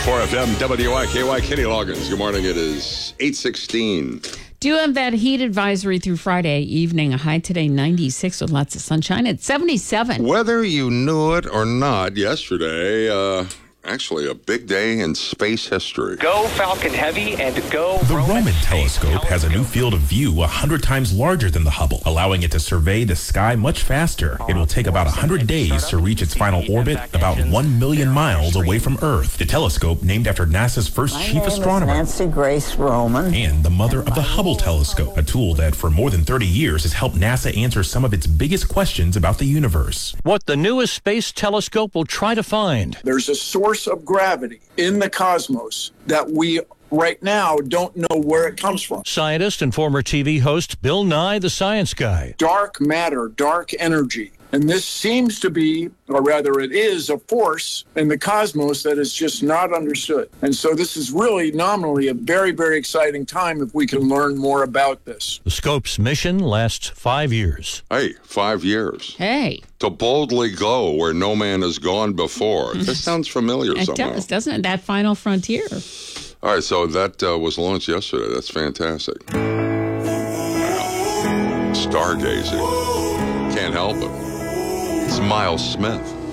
104 FM, WYKY, Kenny Loggins. Good morning. It is 8:16. Do have that heat advisory through Friday evening. A high today, 96 with lots of sunshine. It's 77. Whether you knew it or not, yesterday, actually a big day in space history. Go Falcon Heavy and go The Roman telescope has a new field of view 100 times larger than the Hubble, allowing it to survey the sky much faster. It will take about 100 days to reach its final orbit, about 1 million miles away from Earth. The telescope, named after NASA's first chief astronomer, Nancy Grace Roman, and the mother of the Hubble telescope, a tool that for more than 30 years has helped NASA answer some of its biggest questions about the universe. What the newest space telescope will try to find. There's a source of gravity in the cosmos that we right now don't know where it comes from. Scientist and former TV host Bill Nye, the Science Guy. Dark matter, dark energy. And this seems to be, or rather it is, a force in the cosmos that is just not understood. And so this is really nominally a very, very exciting time if we can learn more about this. The scope's mission lasts 5 years. Hey, 5 years. Hey. To boldly go where no man has gone before. This sounds familiar It somehow. does, doesn't it? That final frontier. All right, so that was launched yesterday. That's fantastic. Wow. Stargazing. Can't help it. It's Miles Smith.